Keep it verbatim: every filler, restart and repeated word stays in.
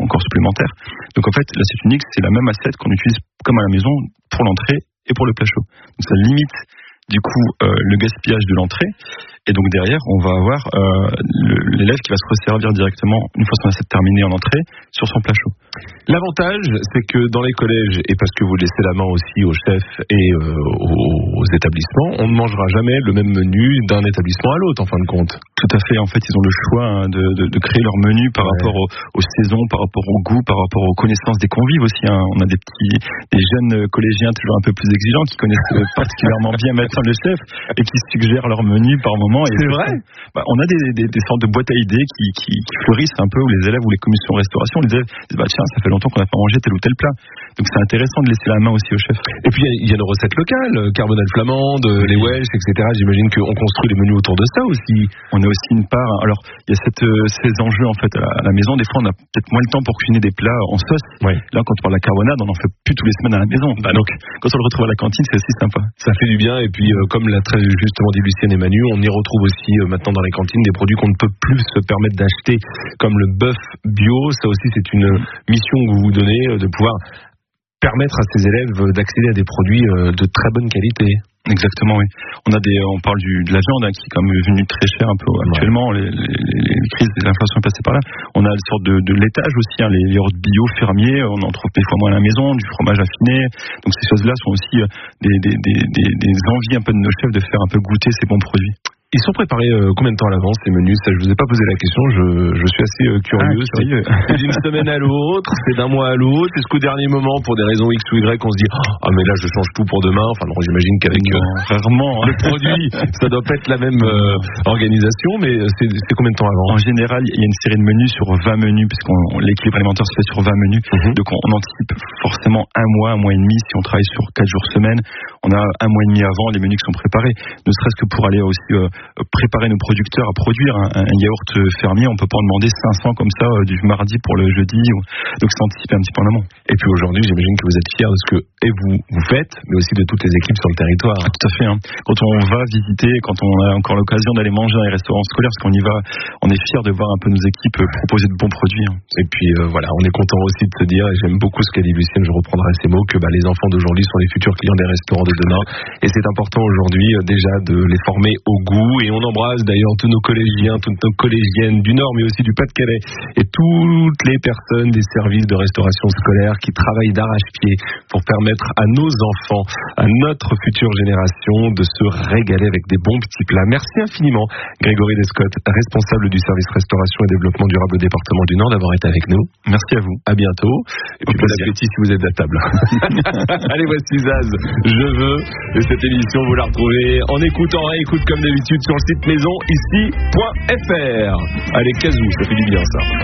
encore supplémentaire. Donc en fait, l'assiette unique, c'est la même assiette qu'on utilise comme à la maison pour l'entrée et pour le plat chaud. Donc ça limite du coup euh, le gaspillage de l'entrée. Et donc derrière, on va avoir euh, le, l'élève qui va se resservir directement, une fois son assiette terminée en entrée, sur son plat chaud. L'avantage, c'est que dans les collèges, et parce que vous laissez la main aussi aux chefs et euh, aux, aux établissements, on ne mangera jamais le même menu d'un établissement à l'autre, en fin de compte. Tout à fait. En fait, ils ont le choix hein, de, de, de créer leur menu par ouais. rapport aux, aux saisons, par rapport au goût, par rapport aux connaissances des convives aussi. Hein. On a des petits, des jeunes collégiens toujours un peu plus exigeants qui connaissent particulièrement bien maintenant le chef et qui suggèrent leur menu par moment. Et c'est vrai. Bah, on a des, des, des sortes de boîtes à idées qui, qui, qui fleurissent un peu où les élèves ou les commissions restauration, les élèves disent bah tiens, ça fait longtemps qu'on n'a pas mangé tel ou tel plat. Donc c'est intéressant de laisser la main aussi au chef. Et puis il y, y a nos recettes locales, carbonade flamande, les Welsh, et cetera. J'imagine qu'on construit les menus autour de ça aussi. On a aussi une part. Alors il y a cette, euh, ces enjeux en fait à la, à la maison. Des fois on a peut-être moins le temps pour cuisiner des plats en sauce. Ouais. Là quand on parle de la carbonade, on en fait plus tous les semaines à la maison. Bah, donc quand on le retrouve à la cantine, c'est aussi sympa. Ça fait du bien. Et puis euh, comme l'a très justement dit Lucienne et Manu, on y retrouve aussi euh, maintenant dans les cantines des produits qu'on ne peut plus se permettre d'acheter, comme le bœuf bio. Ça aussi c'est une mission que vous vous donnez, euh, de pouvoir permettre à ces élèves d'accéder à des produits euh, de très bonne qualité. Exactement, oui. On a des, on parle du, de la viande hein, qui est quand même venue très cher un peu actuellement. Ouais. Les, les, les crises de l'inflation est passée par là. On a une sorte de, de laitage aussi, hein, les, les yaourts bio fermiers. On en trouve des fois moins à la maison, du fromage affiné. Donc ces choses-là sont aussi des, des, des, des, des envies un peu de nos chefs de faire un peu goûter ces bons produits. Ils sont préparés euh, combien de temps à l'avance ces menus? Ça, je vous ai pas posé la question. Je, je suis assez euh, curieux. Ah, curieux. C'est d'une semaine à l'autre, c'est d'un mois à l'autre. Est-ce qu'au dernier moment, pour des raisons X ou Y, on se dit ah mais là je change tout pour demain. Enfin non, j'imagine qu'avec non, euh, rarement hein. le produit, ça doit pas être la même euh, organisation. Mais c'est, c'est combien de temps avant? En général, il y a une série de menus sur vingt menus, puisqu'on l'équilibre alimentaire se fait sur vingt menus. Mm-hmm. Donc on, on anticipe forcément un mois, un mois et demi si on travaille sur quatre jours semaine. On a un mois et demi avant les menus qui sont préparés. Ne serait-ce que pour aller aussi euh, préparer nos producteurs à produire un, un yaourt fermier, on peut pas en demander cinq cents comme ça euh, du mardi pour le jeudi. Ou... Donc c'est anticipé un petit peu en amont. Et puis aujourd'hui, j'imagine que vous êtes fiers de ce que et vous vous faites, mais aussi de toutes les équipes sur le territoire. Ah, tout à fait. Hein. Quand on va visiter, quand on a encore l'occasion d'aller manger dans les restaurants scolaires, parce qu'on y va, on est fiers de voir un peu nos équipes proposer de bons produits. Hein. Et puis euh, voilà, on est content aussi de se dire, et j'aime beaucoup ce qu'a dit Lucienne, je reprendrai ces mots, que bah, les enfants d'aujourd'hui sont les futurs clients des restaurants de demain. Et c'est important aujourd'hui euh, déjà de les former au goût. Et on embrasse d'ailleurs tous nos collégiens, toutes nos collégiennes du Nord, mais aussi du Pas-de-Calais, et toutes les personnes des services de restauration scolaire qui travaillent d'arrache-pied pour permettre à nos enfants, à notre future génération, de se régaler avec des bons petits plats. Merci infiniment, Grégory Descotte, responsable du service restauration et développement durable au département du Nord, d'avoir été avec nous. Merci à vous. À bientôt. Et puis bon appétit si vous êtes à table. Allez, voici Zaz. Je veux. Et cette émission, vous la retrouvez en écoutant, réécoute comme d'habitude sur le site maison ici point f r. Allez, Kazoo, ça fait du bien ça.